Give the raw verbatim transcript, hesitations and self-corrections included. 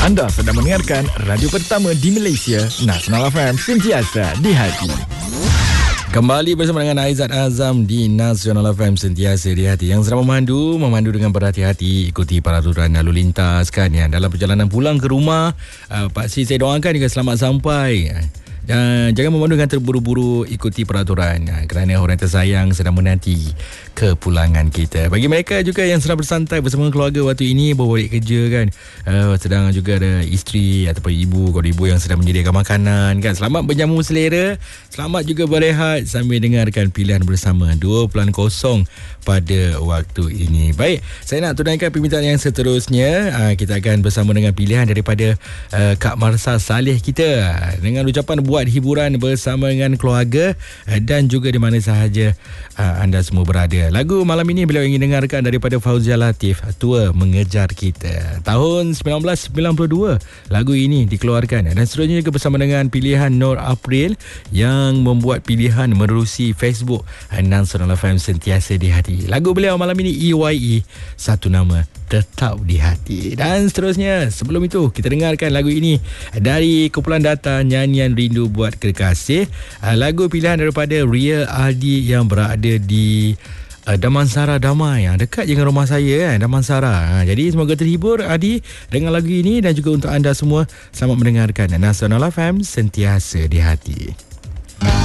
Anda sedang mendengarkan radio pertama di Malaysia, Nasional F M, sentiasa di hati. Kembali bersama dengan Aizat Azam di Nasional F M, sentiasa di hati. Yang sedang memandu, memandu dengan berhati-hati, ikuti peraturan lalu lintas kan ya. Dalam perjalanan pulang ke rumah, uh, Pak Si, saya doakan juga selamat sampai. Uh, jangan memandu dengan terburu-buru, ikuti peraturan uh, kerana orang tersayang sedang menanti kepulangan kita. Bagi mereka juga yang sedang bersantai bersama keluarga waktu ini, baru balik kerja kan, uh, sedang juga ada isteri ataupun ibu, kalau ibu yang sedang menyediakan makanan kan, selamat berjamu selera, selamat juga berehat sambil dengarkan pilihan bersama dua kosong pada waktu ini. Baik, saya nak tunaikan permintaan yang seterusnya. uh, Kita akan bersama dengan pilihan daripada uh, Kak Marsa Saleh kita, dengan ucapan buat hiburan bersama dengan keluarga uh, dan juga di mana sahaja uh, anda semua berada. Lagu malam ini beliau ingin dengarkan daripada Fauzia Latif, Tua Mengejar Kita, tahun sembilan belas sembilan puluh dua lagu ini dikeluarkan. Dan seterusnya juga bersama dengan pilihan Nur April yang membuat pilihan menerusi Facebook Nasional F M, sentiasa di hati. Lagu beliau malam ini E Y E, Satu Nama Tetap di Hati. Dan seterusnya, sebelum itu kita dengarkan lagu ini dari kumpulan Data, Nyanyian Rindu Buat Kekasih, lagu pilihan daripada Ria Aldi yang berada di Uh, Damansara Damai, yang dekat dengan rumah saya kan, Damansara. Ha, jadi semoga terhibur Adi dengan lagu ini, dan juga untuk anda semua selamat mendengarkan Nasional F M, sentiasa di hati.